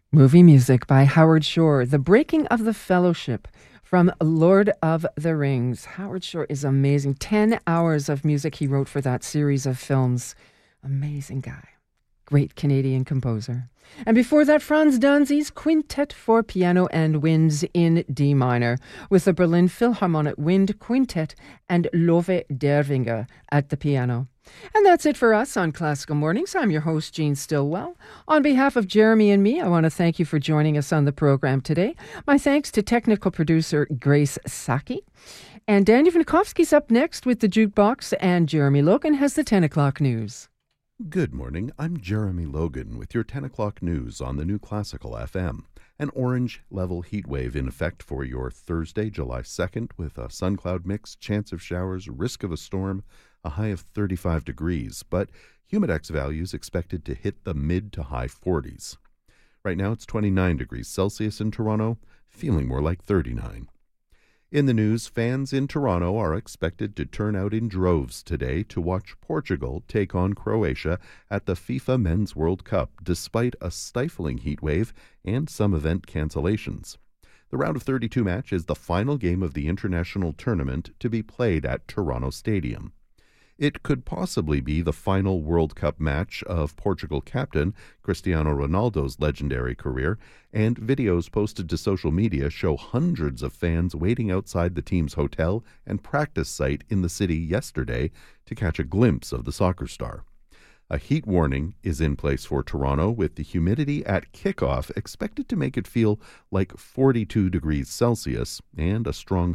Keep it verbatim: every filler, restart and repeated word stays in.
Movie music by Howard Shore, The Breaking of the Fellowship from Lord of the Rings. Howard Shore is amazing. Ten hours of music he wrote for that series of films. Amazing guy. Great Canadian composer. And before that, Franz Danzi's Quintet for Piano and Winds in D minor, with the Berlin Philharmonic Wind Quintet and Love Dervinger at the piano. And that's it for us on Classical Mornings. I'm your host, Jean Stillwell. On behalf of Jeremy and me, I want to thank you for joining us on the program today. My thanks to technical producer Grace Saki. And Daniel Vinikovsky's up next with the Jukebox, and Jeremy Logan has the ten o'clock news. Good morning. I'm Jeremy Logan with your ten o'clock news on the New Classical F M. An orange level heat wave in effect for your Thursday, July second, with a sun cloud mix, chance of showers, risk of a storm, a high of thirty-five degrees, but humidex values expected to hit the mid to high forties. Right now it's twenty-nine degrees Celsius in Toronto, feeling more like thirty-nine. In the news, fans in Toronto are expected to turn out in droves today to watch Portugal take on Croatia at the FIFA Men's World Cup, despite a stifling heat wave and some event cancellations. The round of thirty-two match is the final game of the international tournament to be played at Toronto Stadium. It could possibly be the final World Cup match of Portugal captain Cristiano Ronaldo's legendary career, and videos posted to social media show hundreds of fans waiting outside the team's hotel and practice site in the city yesterday to catch a glimpse of the soccer star. A heat warning is in place for Toronto, with the humidity at kickoff expected to make it feel like forty-two degrees Celsius and a strong